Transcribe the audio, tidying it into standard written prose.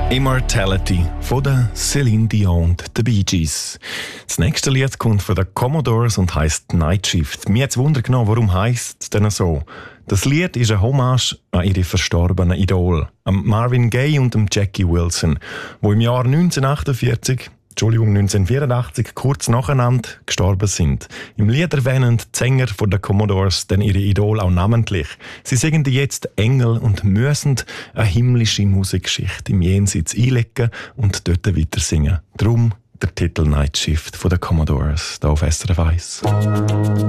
Immortality von der Celine Dion und den Bee Gees. Das nächste Lied kommt von den Commodores und heisst Night Shift. Mir hat es Wunder genommen, warum heisst es denn so? Das Lied ist eine Hommage an ihre verstorbenen Idol, an Marvin Gaye und Jackie Wilson, wo im Jahr 1984, kurz nacheinander gestorben sind. Im Lied erwähnen die Sänger von den Commodores dann ihre Idol auch namentlich. Sie singen jetzt Engel und müssen eine himmlische Musikgeschichte im Jenseits einlegen und dort weiter singen. Darum der Titel Night Shift von den Commodores, hier auf SRF 1.